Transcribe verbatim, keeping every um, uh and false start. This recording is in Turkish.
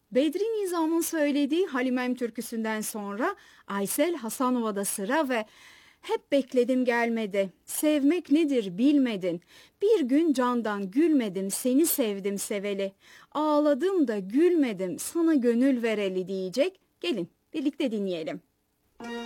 Bedri Nizam'ın söylediği Halimem türküsünden sonra Aysel Hasanova'da sıra ve hep bekledim gelmedi, sevmek nedir bilmedin, bir gün candan gülmedim seni sevdim seveli, ağladım da gülmedim sana gönül vereli diyecek. Gelin birlikte dinleyelim.